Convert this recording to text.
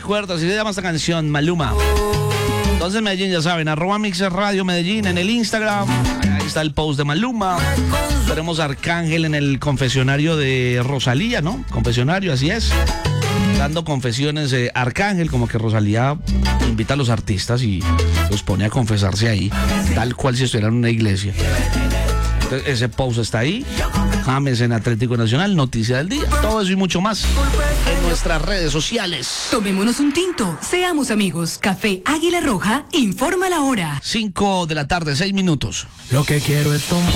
recuerdo, así se llama esta canción, Maluma. Entonces Medellín, ya saben, @Mixer Radio Medellín en el Instagram. Ahí está el post de Maluma. Tenemos a Arcángel en el confesionario de Rosalía, ¿no? Confesionario, así es. Dando confesiones, Arcángel, como que Rosalía invita a los artistas y los pone a confesarse ahí, tal cual si estuvieran en una iglesia. Entonces, ese post está ahí. James en Atlético Nacional, noticia del día. Todo eso y mucho más en nuestras redes sociales. Tomémonos un tinto, seamos amigos. Café Águila Roja informa la hora. 5 de la tarde, 6 minutos. Lo que quiero es tomar.